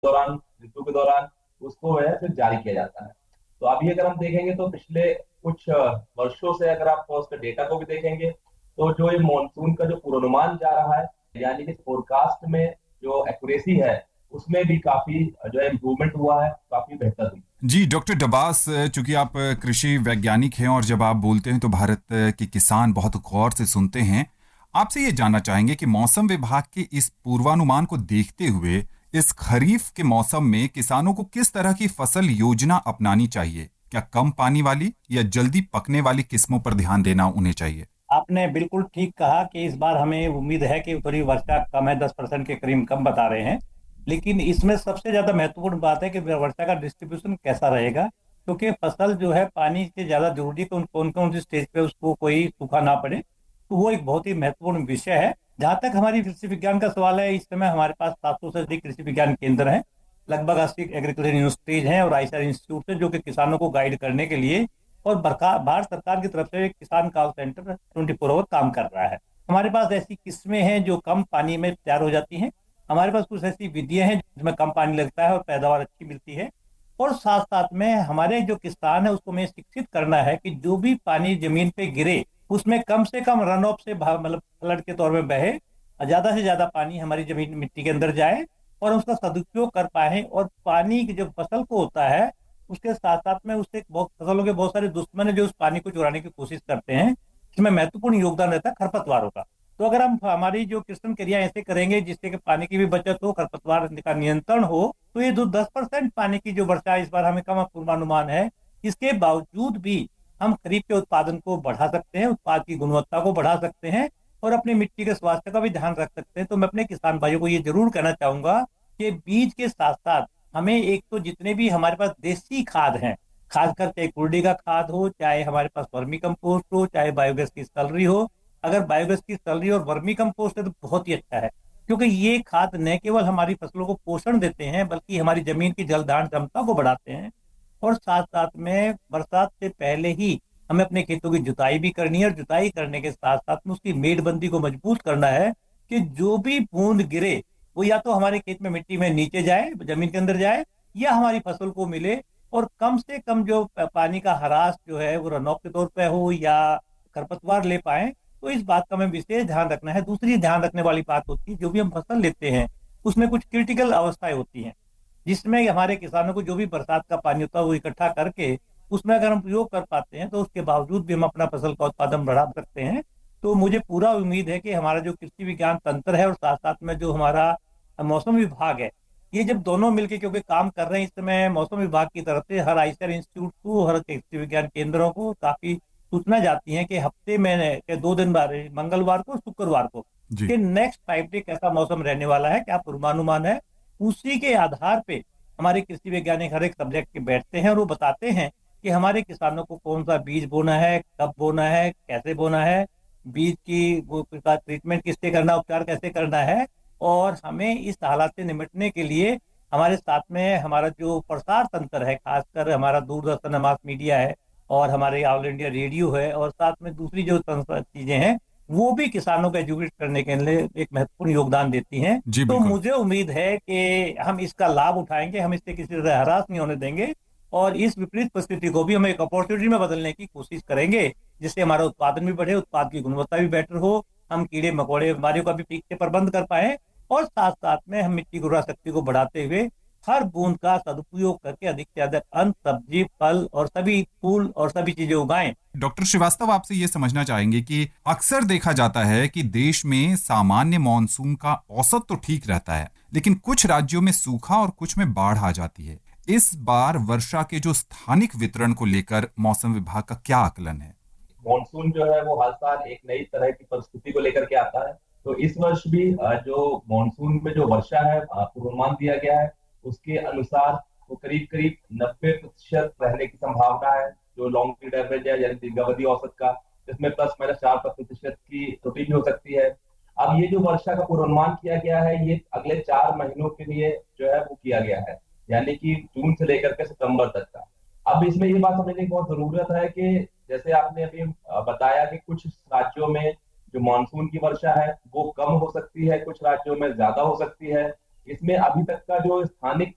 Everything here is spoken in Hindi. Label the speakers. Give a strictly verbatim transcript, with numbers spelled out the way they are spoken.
Speaker 1: दौरान, ऋतु के दौरान उसको है फिर जारी किया जाता है। तो अभी अगर हम देखेंगे तो पिछले कुछ अ, वर्षों से अगर आप उसके डेटा को भी देखेंगे तो जो ये मानसून का जो पूर्वानुमान जा रहा है, यानी कि फोरकास्ट में जो एक्यूरेसी है उसमें भी काफी अ, जो है इम्प्रूवमेंट हुआ है, काफी बेहतर हुई।
Speaker 2: जी डॉक्टर डबास, चूंकि आप कृषि वैज्ञानिक हैं और जब आप बोलते हैं तो भारत के किसान बहुत गौर से सुनते हैं। आपसे ये जानना चाहेंगे कि मौसम विभाग के इस पूर्वानुमान को देखते हुए इस खरीफ के मौसम में किसानों को किस तरह की फसल योजना अपनानी चाहिए? क्या कम पानी वाली या जल्दी पकने वाली किस्मों पर ध्यान देना उन्हें चाहिए?
Speaker 3: आपने बिल्कुल ठीक कहा कि इस बार हमें उम्मीद है कि थोड़ी वर्षा कम है, दस परसेंट के करीब कम बता रहे हैं। लेकिन इसमें सबसे ज्यादा महत्वपूर्ण बात है कि वर्षा का डिस्ट्रीब्यूशन कैसा रहेगा, क्योंकि फसल जो है पानी से ज्यादा जरूरी है कि उन कौन कौन सी स्टेज पे उसको कोई सूखा ना पड़े। तो वो एक बहुत ही महत्वपूर्ण विषय है। जहाँ तक हमारी कृषि विज्ञान का सवाल है, इस समय हमारे पास सात सौ से अधिक कृषि विज्ञान केंद्र हैं। लगभग अस्सी एग्रीकल्चर यूनिवर्सिटीज हैं और आईसीआर इंस्टीट्यूट है, जो कि किसानों को गाइड करने के लिए और बरका- भारत सरकार की तरफ से एक किसान call centre twenty four hour काम कर रहा है। हमारे पास ऐसी किस्में हैं जो कम पानी में तैयार हो जाती हैं। हमारे पास कुछ ऐसी विधियां हैं जिसमें कम पानी लगता है और पैदावार अच्छी मिलती है। और साथ साथ में हमारे जो किसान है उसको हमें शिक्षित करना है कि जो भी पानी जमीन पे गिरे उसमें कम से कम रन ऑफ से भा- मतलब फ्लड के तौर में बहे, ज्यादा से ज्यादा पानी हमारी जमीन मिट्टी के अंदर जाए और उसका सदुपयोग कर पाए। और पानी की जो फसल को होता है उसके साथ साथ में उससे बहुत फसलों के बहुत सारे दुश्मन है जो उस पानी को चुराने की कोशिश करते हैं। इसमें महत्वपूर्ण योगदान रहता है खरपतवारों का। तो अगर हम हमारी जो कृषि क्रिया ऐसे करेंगे जिससे कि पानी की भी बचत हो, खरपतवार का नियंत्रण हो, तो ये जो दस परसेंट पानी की जो वर्षा इस बार हमें कम पूर्वानुमान है, इसके बावजूद भी हम खरीफ के उत्पादन को बढ़ा सकते हैं, उत्पाद की गुणवत्ता को बढ़ा सकते हैं और अपनी मिट्टी के स्वास्थ्य का भी ध्यान रख सकते हैं। तो मैं अपने किसान भाइयों को ये जरूर कहना चाहूंगा कि बीज के साथ साथ हमें एक तो जितने भी हमारे पास देसी खाद हैं, खासकर चाहे कुर्डी का खाद हो, चाहे हमारे पास वर्मी कंपोस्ट हो, चाहे बायोगैस की सलरी हो। अगर बायोगैस की सलरी और वर्मी कंपोस्ट है तो बहुत ही अच्छा है, क्योंकि ये खाद न केवल हमारी फसलों को पोषण देते हैं बल्कि हमारी जमीन की जल धारण क्षमता को बढ़ाते हैं। और साथ साथ में बरसात से पहले ही हमें अपने खेतों की जुताई भी करनी है और जुताई करने के साथ साथ में उसकी मेड़बंदी को मजबूत करना है कि जो भी बूंद गिरे वो या तो हमारे खेत में मिट्टी में नीचे जाए, जमीन के अंदर जाए, या हमारी फसल को मिले। और कम से कम जो प- पानी का हरास जो है वो रन ऑफ के तौर पे हो या खरपतवार ले पाए। तो इस बात का हमें विशेष ध्यान रखना है। दूसरी ध्यान रखने वाली बात होती है, जो भी हम फसल लेते हैं उसमें कुछ क्रिटिकल अवस्थाएं होती हैं, जिसमें हमारे किसानों को जो भी बरसात का पानी होता है वो इकट्ठा करके उसमें अगर हम उपयोग कर पाते हैं तो उसके बावजूद भी हम अपना फसल का उत्पादन बढ़ा सकते हैं। तो मुझे पूरा उम्मीद है कि हमारा जो कृषि विज्ञान तंत्र है और साथ साथ में जो हमारा मौसम विभाग है, ये जब दोनों मिलके क्योंकि काम कर रहे हैं इस समय, मौसम विभाग की तरफ से हर आईसीआर इंस्टीट्यूट को, हर कृषि विज्ञान केंद्रों को काफी सूचना जाती है कि हफ्ते में के दो दिन बाद, मंगलवार को और शुक्रवार को,
Speaker 2: जी।
Speaker 3: कि नेक्स्ट फाइव डे कैसा मौसम रहने वाला है, क्या पूर्वानुमान है। उसी के आधार पे हमारे कृषि वैज्ञानिक हर एक सब्जेक्ट के बैठते हैं और वो बताते हैं कि हमारे किसानों को कौन सा बीज बोना है, कब बोना है, कैसे बोना है, बीज की वो उसका ट्रीटमेंट किससे करना, उपचार कैसे करना है। और हमें इस हालात से निपटने के लिए हमारे साथ में हमारा जो प्रसार तंत्र है, खासकर हमारा दूरदर्शन मास मीडिया है और हमारे ऑल इंडिया रेडियो है, और साथ में दूसरी जो संस्था- चीजें हैं वो भी किसानों को एजुकेट करने के लिए एक महत्वपूर्ण योगदान देती हैं।
Speaker 2: जी
Speaker 3: तो
Speaker 2: बिल्कुल।
Speaker 3: मुझे उम्मीद है कि हम इसका लाभ उठाएंगे, हम इससे किसी तरह हरास नहीं होने देंगे और इस विपरीत परिस्थिति को भी हम एक अपॉर्चुनिटी में बदलने की कोशिश करेंगे, जिससे हमारा उत्पादन भी बढ़े, उत्पाद की गुणवत्ता भी बेटर हो, हम कीड़े मकोड़े बीमारियों का भी ठीक से प्रबंध कर पाए और साथ साथ में हम मिट्टी की उर्वरा शक्ति को बढ़ाते हुए हर बूंद का सदुपयोग करके अधिक से अधिक अन्न, सब्जी, फल और सभी फूल और सभी चीजें उगाएं।
Speaker 2: डॉक्टर श्रीवास्तव, आपसे ये समझना चाहेंगे कि अक्सर देखा जाता है कि देश में सामान्य मॉनसून का औसत तो ठीक रहता है, लेकिन कुछ राज्यों में सूखा और कुछ में बाढ़ आ जाती है। इस बार वर्षा के जो स्थानिक वितरण को लेकर मौसम विभाग का क्या आकलन है?
Speaker 1: मानसून जो है वो हर साल एक नई तरह की परिस्थिति को लेकर के आता है। तो इस वर्ष भी अ, जो मानसून में जो वर्षा है, अ, पूर्वानुमान दिया गया है उसके अनुसार वो करीब करीब नब्बे प्रतिशत रहने की संभावना है, जो लॉन्ग पीरियड एवरेज है यानी दीर्घावधि औसत का, जिसमें प्लस माइनस चार प्रतिशत की त्रुटि भी हो सकती है। अब ये जो वर्षा का पूर्वानुमान किया गया है ये अगले चार महीनों के लिए जो है वो किया गया है, यानी कि जून से लेकर के सितंबर तक का। अब इसमें ये बात समझने की बहुत जरूरत है कि जैसे आपने अभी अ, बताया कि कुछ राज्यों में जो मानसून की वर्षा है वो कम हो सकती है, कुछ राज्यों में ज्यादा हो सकती है। इसमें अभी तक का जो स्थानिक